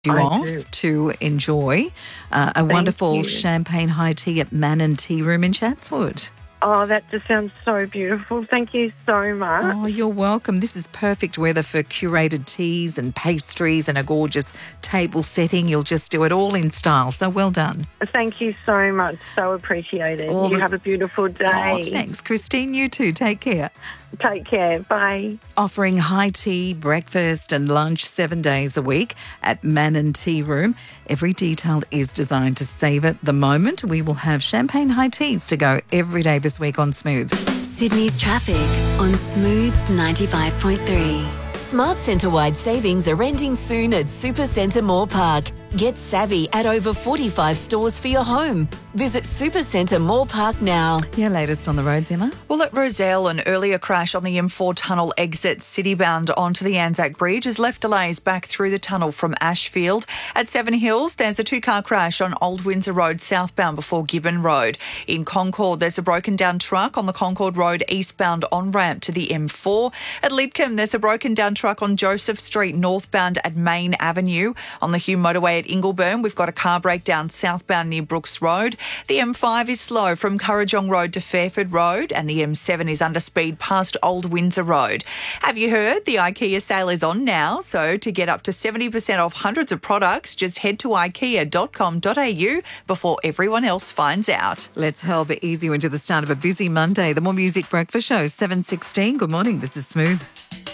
you I off do. to enjoy a wonderful you. champagne high tea at Mannon Tea Room in Chatswood. Oh, that just sounds so beautiful. Thank you so much. Oh, you're welcome. This is perfect weather for curated teas and pastries and a gorgeous table setting. You'll just do it all in style. So well done. Thank you so much. So appreciated. All You the- have a beautiful day. Oh, thanks, Christine. You too. Take care. Take care. Bye. Offering high tea, breakfast and lunch 7 days a week at Mannon Tea Room. Every detail is designed to savour the moment. We will have champagne high teas to go every day this week on Smooth. Sydney's traffic on Smooth 95.3. Smart Centre-wide savings are ending soon at Supercentre Moore Park. Get savvy at over 45 stores for your home. Visit Supercentre Moore Park now. Your latest on the roads, Emma? Well, at Rozelle, an earlier crash on the M4 tunnel exit citybound onto the Anzac Bridge has left delays back through the tunnel from Ashfield. At Seven Hills, there's a two-car crash on Old Windsor Road southbound before Gibbon Road. In Concord, there's a broken-down truck on the Concord Road eastbound on-ramp to the M4. At Lidcombe, there's a broken-down truck on Joseph Street northbound at Main Avenue. On the Hume motorway at Ingleburn, we've got a car breakdown southbound near Brooks Road. The M5 is slow from Currajong Road to Fairford Road, and the M7 is under speed past Old Windsor Road. Have you heard? The IKEA sale is on now, so to get up to 70% off hundreds of products, just head to ikea.com.au before everyone else finds out. Let's help ease you into the start of a busy Monday. The More Music Breakfast Show, 7:16. Good morning, this is Smooth.